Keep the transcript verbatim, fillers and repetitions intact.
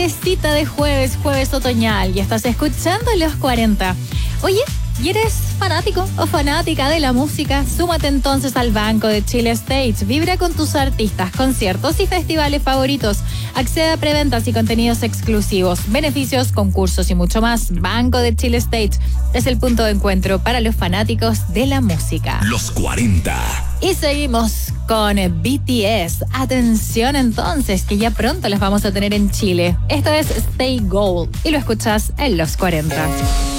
Cita de jueves, jueves otoñal, y estás escuchando Los cuarenta. Oye, ¿y eres fanático o fanática de la música? Súmate entonces al Banco de Chile Stage. Vibra con tus artistas, conciertos y festivales favoritos. Accede a preventas y contenidos exclusivos, beneficios, concursos y mucho más. Banco de Chile Stage es el punto de encuentro para los fanáticos de la música. Los cuarenta. Y seguimos con B T S. Atención entonces, que ya pronto las vamos a tener en Chile. Esto es Stay Gold y lo escuchas en Los cuarenta.